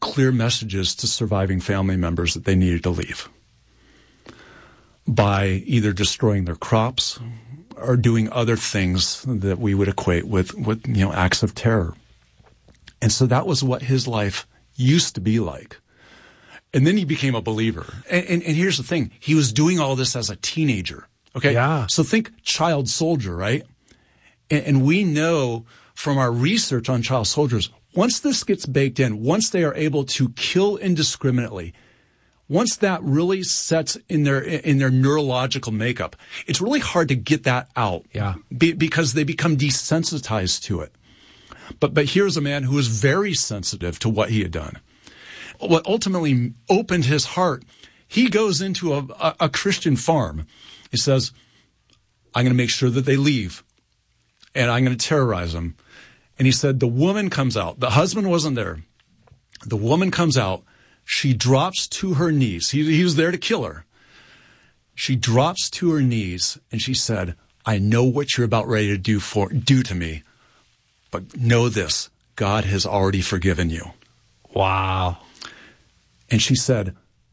clear messages to surviving family members that they needed to leave by either destroying their crops or doing other things that we would equate with acts of terror. And so that was what his life used to be like. And then he became a believer. And here's the thing. He was doing all this as a teenager. Okay? Yeah. So think child soldier, right? And we know from our research on child soldiers, once this gets baked in, once they are able to kill indiscriminately, once that really sets in their neurological makeup, it's really hard to get that out. Yeah. Because they become desensitized to it. But here's a man who was very sensitive to what he had done. What ultimately opened his heart, he goes into a Christian farm. He says, I'm going to make sure that they leave, and I'm going to terrorize them. And he said, the woman comes out. The husband wasn't there. The woman comes out. She drops to her knees. He was there to kill her. She drops to her knees, and she said, I know what you're about ready to do to me, but know this, God has already forgiven you. Wow. And she said,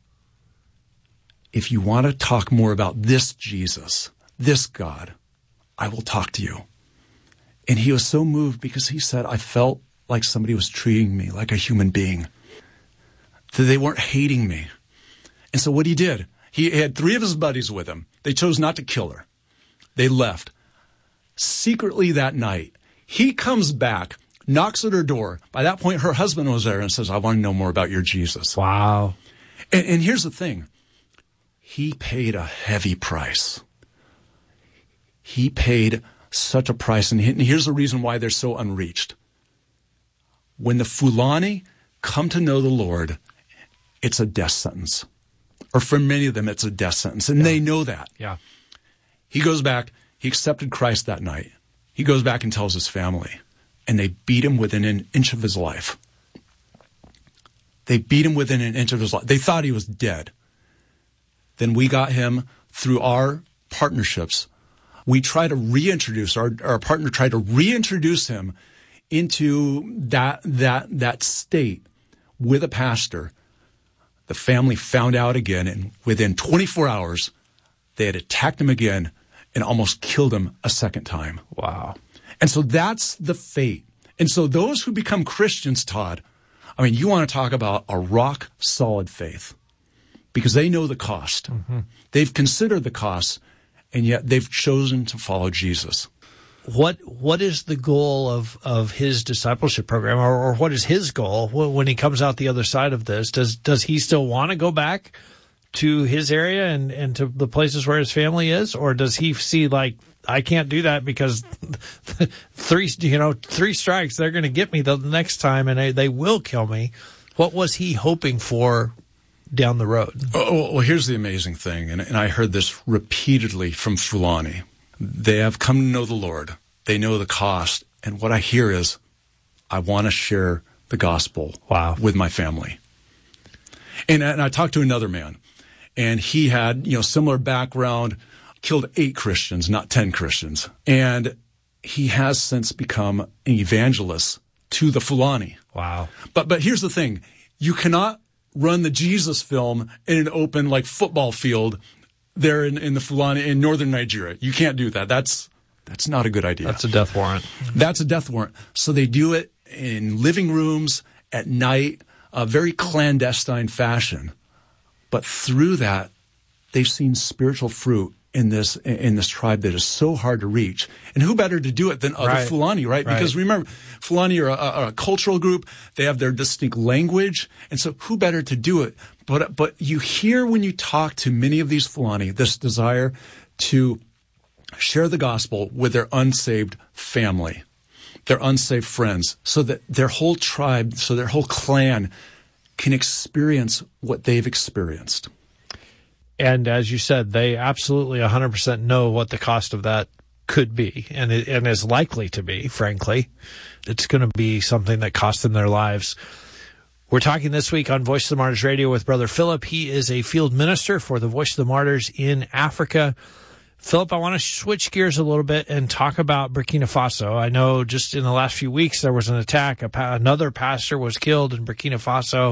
if you want to talk more about this Jesus, this God, I will talk to you. And he was so moved because he said, I felt like somebody was treating me like a human being, that they weren't hating me. And so what he did, he had 3 of his buddies with him. They chose not to kill her. They left. Secretly that night, he comes back, knocks at her door. By that point, her husband was there and says, I want to know more about your Jesus. Wow. And here's the thing. He paid a heavy price. He paid such a price. And here's the reason why they're so unreached. When the Fulani come to know the Lord, it's a death sentence. Or for many of them, it's a death sentence. And they know that. Yeah. He goes back. He accepted Christ that night. He goes back and tells his family. And they beat him within an inch of his life. They beat him within an inch of his life. They thought he was dead. Then we got him through our partnerships. We try to reintroduce, our partner tried to reintroduce him into that state with a pastor. The family found out again, and within 24 hours, they had attacked him again and almost killed him a second time. Wow. And so that's the fate. And so those who become Christians, Todd, I mean, you want to talk about a rock solid faith, because they know the cost. Mm-hmm. They've considered the cost, and yet they've chosen to follow Jesus. What is the goal of his discipleship program, or what is his goal when he comes out the other side of this? Does he still want to go back to his area and to the places where his family is, or does he see, like, I can't do that because 3 strikes, they're going to get me the next time and they will kill me? What was he hoping for down the road? Well, here's the amazing thing, and I heard this repeatedly from Fulani. They have come to know the Lord. They know the cost. And what I hear is, I want to share the gospel with my family. And I talked to another man, and he had, similar background, killed 8 Christians, not 10 Christians. And he has since become an evangelist to the Fulani. Wow. But here's the thing. You cannot run the Jesus film in an open, football field there in the Fulani in northern Nigeria. You can't do that. That's not a good idea. That's a death warrant. That's a death warrant. So they do it in living rooms at night, a very clandestine fashion. But through that, they've seen spiritual fruit in this tribe that is so hard to reach. And who better to do it than other Fulani, right? Because remember, Fulani are a cultural group. They have their distinct language. And so who better to do it? But you hear when you talk to many of these Fulani, this desire to share the gospel with their unsaved family, their unsaved friends, so that their whole tribe, so their whole clan can experience what they've experienced. And as you said, they absolutely 100% know what the cost of that could be, and is likely to be, frankly. It's going to be something that costs them their lives. We're talking this week on Voice of the Martyrs Radio with Brother Philip. He is a field minister for the Voice of the Martyrs in Africa. Philip, I want to switch gears a little bit and talk about Burkina Faso. I know just in the last few weeks there was an attack. Another pastor was killed in Burkina Faso.